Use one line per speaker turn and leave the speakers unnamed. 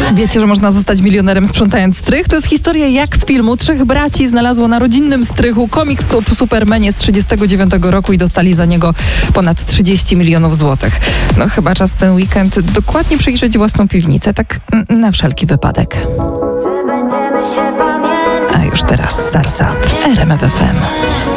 Wiecie, że można zostać milionerem sprzątając strych? To jest historia jak z filmu. 3 braci znalazło na rodzinnym strychu komiks o Supermanie z 1939 roku i dostali za niego ponad 30 milionów złotych. No chyba czas w ten weekend dokładnie przejrzeć własną piwnicę, tak na wszelki wypadek. A już teraz Sarsa w RMF FM.